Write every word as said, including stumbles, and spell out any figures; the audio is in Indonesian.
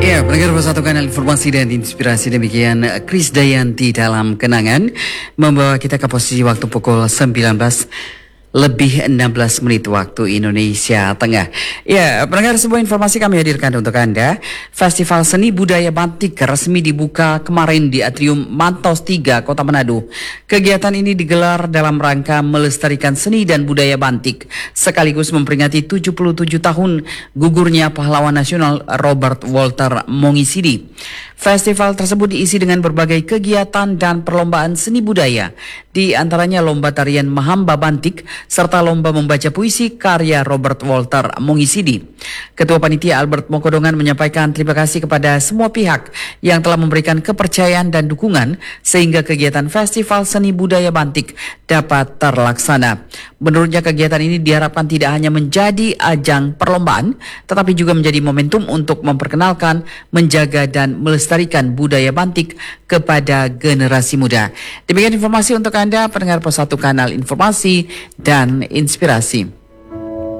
Ya, pendengar satu kanal informasi dan inspirasi demikian Chris Dayanti dalam kenangan membawa kita ke posisi waktu pukul sembilan belas lebih enam belas menit waktu Indonesia Tengah. Ya, pendengar, sebuah informasi kami hadirkan untuk Anda. Festival Seni Budaya Batik resmi dibuka kemarin di Atrium Mantos tiga, Kota Manado. Kegiatan ini digelar dalam rangka melestarikan seni dan budaya batik, sekaligus memperingati tujuh puluh tujuh tahun gugurnya pahlawan nasional Robert Walter Mongisidi. Festival tersebut diisi dengan berbagai kegiatan dan perlombaan seni budaya, di antaranya lomba tarian Mahamba Bantik, serta lomba membaca puisi karya Robert Walter Mongisidi. Ketua Panitia Albert Mokodongan menyampaikan terima kasih kepada semua pihak yang telah memberikan kepercayaan dan dukungan sehingga kegiatan Festival Seni Budaya Batik dapat terlaksana. Menurutnya kegiatan ini diharapkan tidak hanya menjadi ajang perlombaan, tetapi juga menjadi momentum untuk memperkenalkan, menjaga dan melestarikan budaya batik kepada generasi muda. Demikian informasi untuk Anda pendengar Pos satu Kanal Informasi dan Inspirasi.